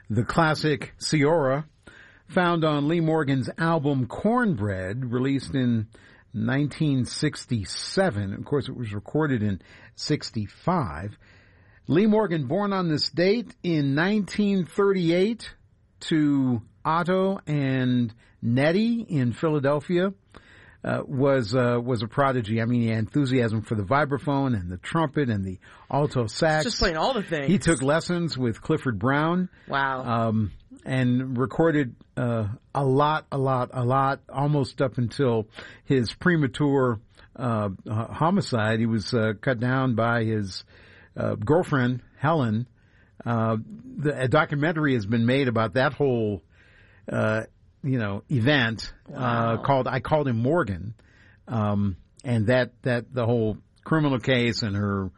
The classic Ciora, found on Lee Morgan's album Cornbread, released in 1967. Of course, it was recorded in 65. Lee Morgan, born on this date in 1938 to Otto and Nettie in Philadelphia, was a prodigy. I mean, he had enthusiasm for the vibraphone and the trumpet and the alto sax. Just playing all the things. He took lessons with Clifford Brown. Wow. And recorded a lot, almost up until his premature homicide. He was cut down by his girlfriend, Helen. A documentary has been made about that whole event. Wow. Called I Called Him Morgan, and that the whole criminal case and her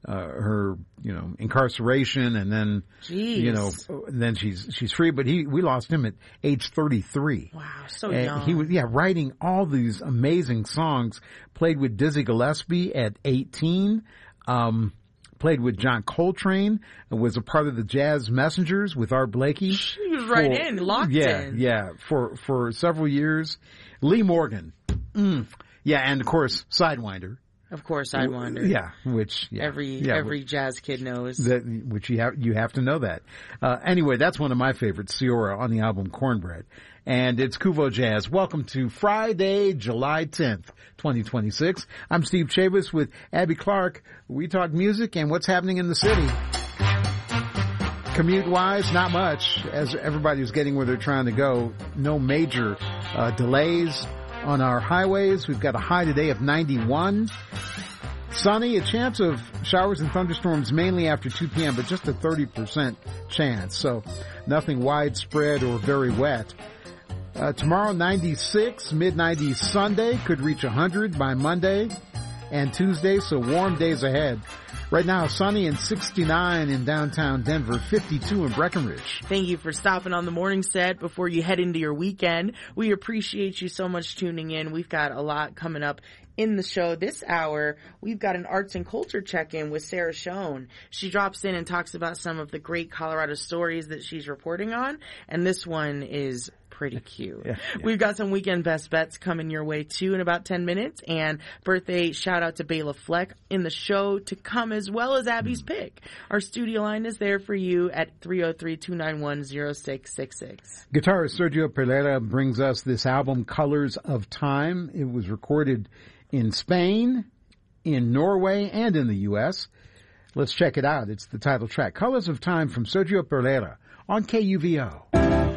incarceration, and then then she's free. But we lost him at age 33. Wow, so young. He was writing all these amazing songs. Played with Dizzy Gillespie at 18. Played with John Coltrane, was a part of the Jazz Messengers with Art Blakey. He was locked in. Yeah, for several years. Lee Morgan. Yeah, and of course, Sidewinder. Of course, Sidewinder. Yeah, which every jazz kid knows. Which you have to know that. Anyway, that's one of my favorites, Ciora, on the album Cornbread. And it's Kuvo Jazz. Welcome to Friday, July 10th, 2026. I'm Steve Chavis with Abby Clark. We talk music and what's happening in the city. Commute-wise, not much, as everybody's getting where they're trying to go. No major delays on our highways. We've got a high today of 91. Sunny, a chance of showers and thunderstorms mainly after 2 p.m., but just a 30% chance. So nothing widespread or very wet. Tomorrow, 96, mid-90s Sunday, could reach 100 by Monday and Tuesday, so warm days ahead. Right now, sunny and 69 in downtown Denver, 52 in Breckenridge. Thank you for stopping on the morning set before you head into your weekend. We appreciate you so much tuning in. We've got a lot coming up in the show this hour. We've got an arts and culture check-in with Sarah Schoen. She drops in and talks about some of the great Colorado stories that she's reporting on, and this one is pretty cute. Yeah. We've got some weekend best bets coming your way too in about 10 minutes, and birthday shout out to Bela Fleck in the show to come, as well as Abby's pick. Our studio line is there for you at 303-291-0666. Guitarist Sergio Pereira brings us this album, Colors of Time. It was recorded in Spain, in Norway, and in the U.S. Let's check it out. It's the title track, Colors of Time, from Sergio Pereira on KUVO.